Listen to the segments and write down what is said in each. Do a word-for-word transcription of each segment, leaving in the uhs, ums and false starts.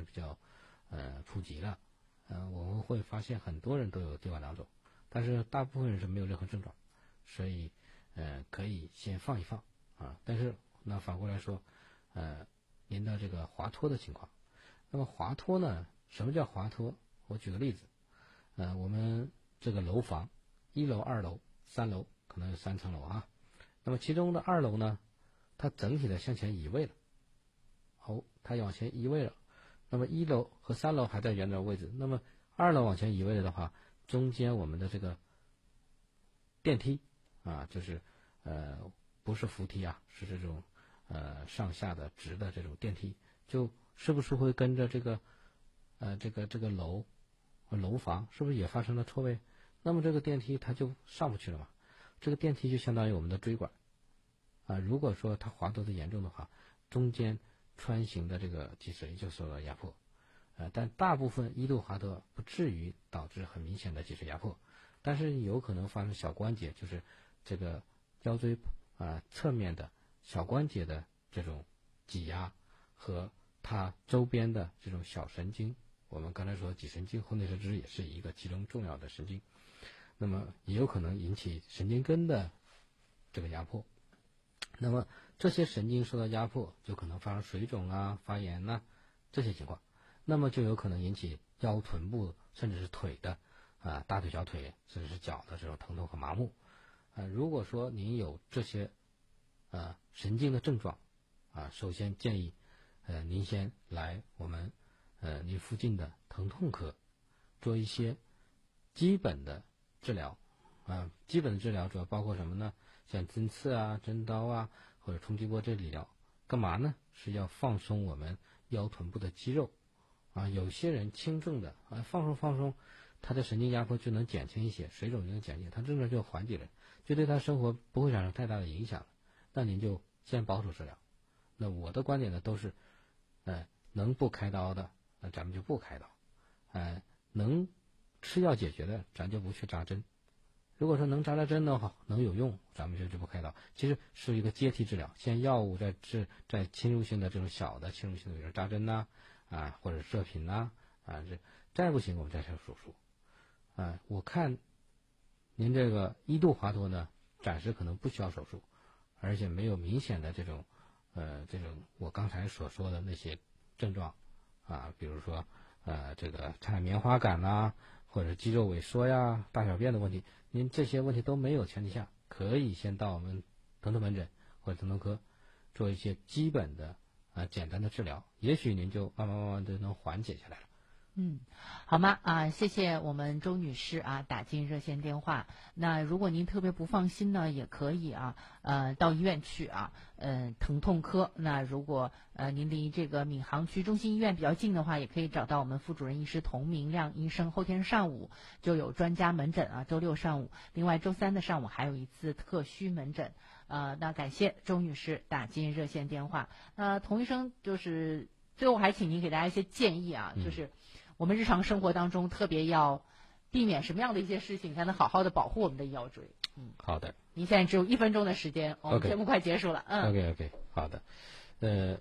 是比较呃普及了。呃，我们会发现很多人都有地瓦囊肿，但是大部分人是没有任何症状，所以呃可以先放一放啊。但是那反过来说，呃，您的这个滑脱的情况，那么滑脱呢，什么叫滑脱？我举个例子，呃，我们这个楼房，一楼、二楼、三楼，可能有三层楼啊。那么其中的二楼呢，它整体的向前移位了，哦，它往前移位了。那么一楼和三楼还在原来的位置，那么二楼往前移位了的话，中间我们的这个电梯啊，就是呃不是扶梯啊，是这种呃上下的直的这种电梯，就是不是会跟着这个呃这个这个楼楼房是不是也发生了错位？那么这个电梯它就上不去了嘛？这个电梯就相当于我们的椎管啊，如果说它滑脱的严重的话，中间穿行的这个脊髓就受到压迫，呃，但大部分一度滑脱不至于导致很明显的脊髓压迫，但是有可能发生小关节，就是这个腰椎啊、呃、侧面的小关节的这种挤压和它周边的这种小神经，我们刚才说脊神经后内侧支也是一个其中重要的神经，那么也有可能引起神经根的这个压迫。那么这些神经受到压迫，就可能发生水肿啊、发炎呐、啊、这些情况，那么就有可能引起腰臀部甚至是腿的啊、大腿、小腿甚至是脚的这种疼痛和麻木。啊，如果说您有这些呃神经的症状啊，首先建议呃您先来我们呃您附近的疼痛科做一些基本的治疗啊，基本的治疗主要包括什么呢？像针刺啊、针刀啊，或者冲击波这理疗，干嘛呢？是要放松我们腰臀部的肌肉啊。有些人轻症的啊，放松放松，他的神经压迫就能减轻一些，水肿就能减轻，他症状就缓解了，就对他生活不会产生太大的影响了。那您就先保守治疗。那我的观点呢，都是，呃，能不开刀的，那咱们就不开刀，呃，能吃药解决的，咱就不去扎针。如果说能扎了针的话，能有用，咱们就就不开刀。其实是一个阶梯治疗，先药物再治，再侵入性的这种小的侵入性的，比如扎针呐、啊，啊或者射频呐、啊，啊这再不行我们再做手术。啊，我看您这个一度滑脱呢，暂时可能不需要手术，而且没有明显的这种呃这种我刚才所说的那些症状啊，比如说呃这个产棉花感呐、或者肌肉萎缩呀、大小便的问题，您这些问题都没有前提下，可以先到我们疼痛门诊或者疼痛科做一些基本的啊简单的治疗，也许您就慢慢慢慢的能缓解下来了。 嗯，好吗？啊，谢谢我们周女士啊，打进热线电话。那如果您特别不放心呢，也可以啊，呃，到医院去啊，呃，疼痛科。那如果呃您离这个闵行区中心医院比较近的话，也可以找到我们副主任医师童明亮医生。后天上午就有专家门诊啊，周六上午，另外周三的上午还有一次特需门诊。呃，那感谢周女士打进热线电话。呃，童医生就是最后还请您给大家一些建议啊，就是。我们日常生活当中特别要避免什么样的一些事情，才能好好的保护我们的腰椎？ 嗯，好的。 您现在只有一分钟的时间，我们节目快结束了。嗯 ，OK OK， 好的。呃，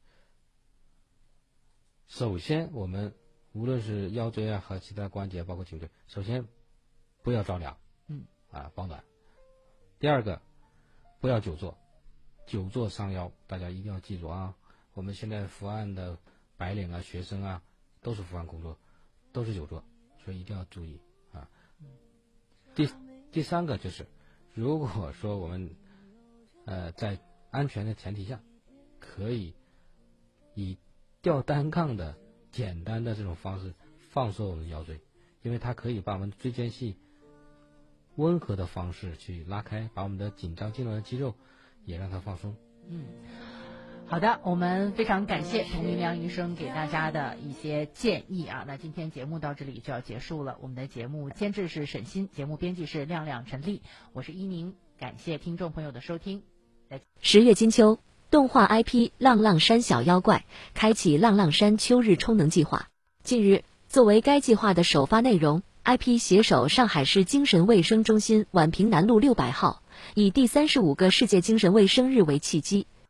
首先我们无论是腰椎啊和其他关节，包括颈椎，首先不要着凉， 嗯， 啊保暖。第二个，不要久坐，久坐伤腰，大家一定要记住啊。我们现在伏案的白领啊、学生啊。都是伏案工作，都是久坐，所以一定要注意啊。第第三个就是，如果说我们呃在安全的前提下，可以以吊单杠的简单的这种方式放松我们的腰椎，因为它可以把我们椎间隙温和的方式去拉开，把我们的紧张痉挛的肌肉也让它放松。 嗯。好的，我们非常感谢童明亮医生给大家的一些建议啊。那今天节目到这里就要结束了。我们的节目监制是沈鑫，节目编辑是亮亮陈丽，我是依宁，感谢听众朋友的收听。 十月金秋，动画 I P《浪浪山小妖怪》开启浪浪山秋日充能计划。近日，作为该计划的首发内容 ，I P 携手上海市精神卫生中心宛平南路六百号，以第三十五个世界精神卫生日为契机。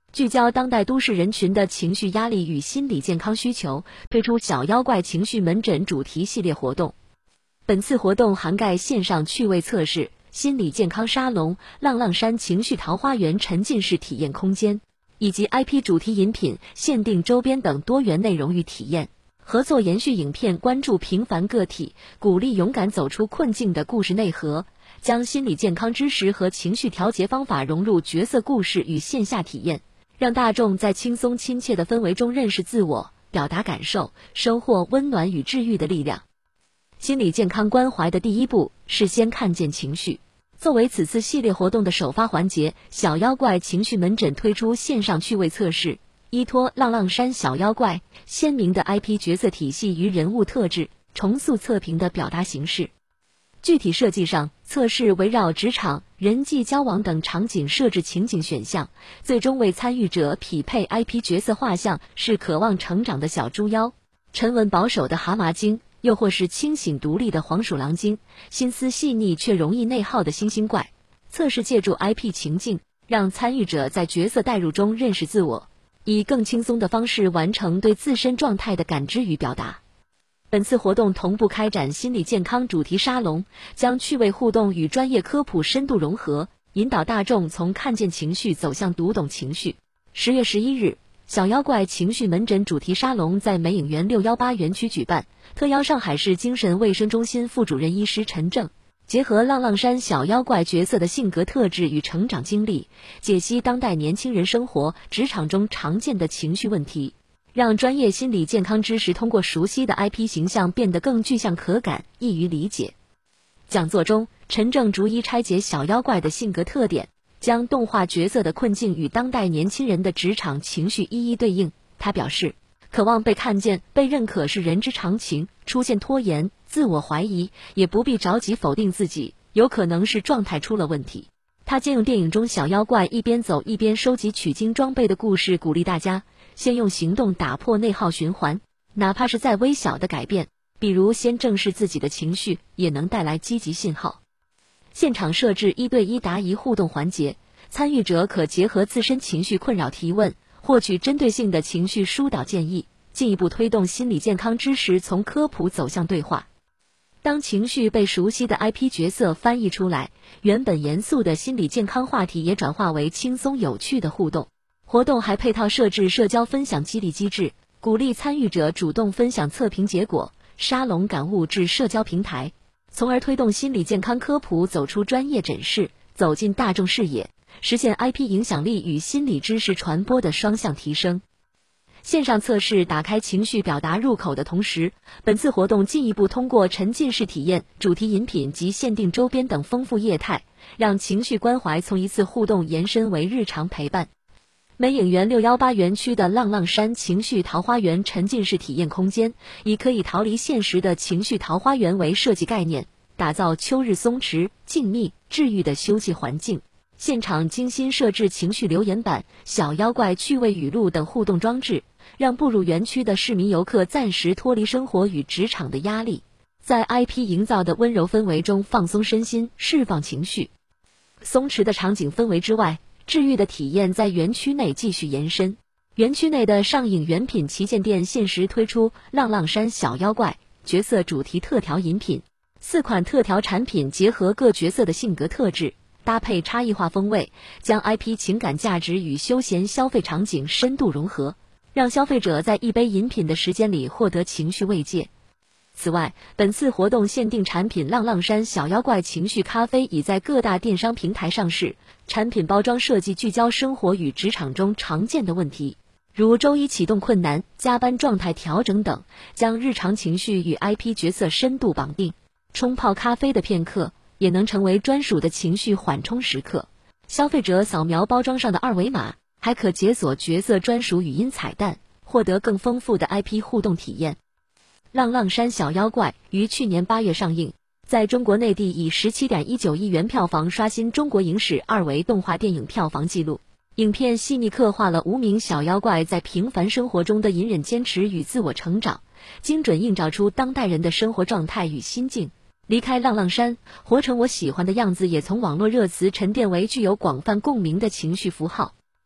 聚焦当代都市人群的情绪压力与心理健康需求，推出小妖怪情绪门诊主题系列活动。本次活动涵盖线上趣味测试、心理健康沙龙、浪浪山情绪桃花源沉浸式体验空间，以及 I P 主题饮品、限定周边等多元内容与体验。合作延续影片关注平凡个体，鼓励勇敢走出困境的故事内核，将心理健康知识和情绪调节方法融入角色故事与线下体验，让大众在轻松亲切的氛围中认识自我，表达感受，收获温暖与治愈的力量。心理健康关怀的第一步是先看见情绪。作为此次系列活动的首发环节，小妖怪情绪门诊推出线上趣味测试，依托浪浪山小妖怪鲜明的 I P 角色体系与人物特质，重塑测评的表达形式。具体设计上，测试围绕职场、人际交往等场景设置情景选项，最终为参与者匹配 I P 角色画像，是渴望成长的小猪妖，沉稳保守的蛤蟆精，又或是清醒独立的黄鼠狼精，心思细腻却容易内耗的星星怪。测试借助 I P 情境，让参与者在角色代入中认识自我，以更轻松的方式完成对自身状态的感知与表达。本次活动同步开展心理健康主题沙龙，将趣味互动与专业科普深度融合，引导大众从看见情绪走向读懂情绪。十月十一日，小妖怪情绪门诊主题沙龙在美影园六一八园区举办，特邀上海市精神卫生中心副主任医师陈正，结合浪浪山小妖怪角色的性格特质与成长经历，解析当代年轻人生活、职场中常见的情绪问题，让专业心理健康知识通过熟悉的 I P 形象变得更具象可感，易于理解。讲座中，陈正逐一拆解小妖怪的性格特点，将动画角色的困境与当代年轻人的职场情绪一一对应。他表示，渴望被看见、被认可是人之常情，出现拖延、自我怀疑，也不必着急否定自己，有可能是状态出了问题。他借用电影中小妖怪一边走一边收集取经装备的故事，鼓励大家先用行动打破内耗循环，哪怕是再微小的改变，比如先正视自己的情绪，也能带来积极信号。现场设置一对一答疑互动环节，参与者可结合自身情绪困扰提问，获取针对性的情绪疏导建议，进一步推动心理健康知识从科普走向对话。当情绪被熟悉的 I P 角色翻译出来，原本严肃的心理健康话题也转化为轻松有趣的互动。活动还配套设置社交分享激励机制，鼓励参与者主动分享测评结果、沙龙感悟至社交平台，从而推动心理健康科普走出专业诊室，走进大众视野，实现 I P 影响力与心理知识传播的双向提升。线上测试打开情绪表达入口的同时，本次活动进一步通过沉浸式体验、主题饮品及限定周边等丰富业态，让情绪关怀从一次互动延伸为日常陪伴。美影园六一八园区的浪浪山情绪桃花源沉浸式体验空间，以可以逃离现实的情绪桃花源为设计概念，打造秋日松弛、静谧、治愈的休憩环境。现场精心设置情绪留言板、小妖怪趣味语录等互动装置，让步入园区的市民游客暂时脱离生活与职场的压力，在 I P 营造的温柔氛围中放松身心，释放情绪。松弛的场景氛围之外，治愈的体验在园区内继续延伸。园区内的上影原品旗舰店限时推出浪浪山小妖怪角色主题特调饮品，四款特调产品结合各角色的性格特质，搭配差异化风味，将 I P 情感价值与休闲消费场景深度融合，让消费者在一杯饮品的时间里获得情绪慰藉。此外，本次活动限定产品浪浪山小妖怪情绪咖啡已在各大电商平台上市，产品包装设计聚焦生活与职场中常见的问题，如周一启动困难、加班状态调整等，将日常情绪与 I P 角色深度绑定。冲泡咖啡的片刻也能成为专属的情绪缓冲时刻。消费者扫描包装上的二维码，还可解锁角色专属语音彩蛋，获得更丰富的 I P 互动体验。浪浪山小妖怪于去年八月上映，在中国内地以 十七点一九亿元票房刷新中国影史二维动画电影票房纪录。影片细腻刻画了无名小妖怪在平凡生活中的隐忍坚持与自我成长，精准映照出当代人的生活状态与心境。离开浪浪山，活成我喜欢的样子也从网络热词沉淀为具有广泛共鸣的情绪符号。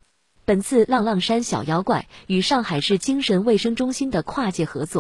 本次浪浪山小妖怪与上海市精神卫生中心的跨界合作。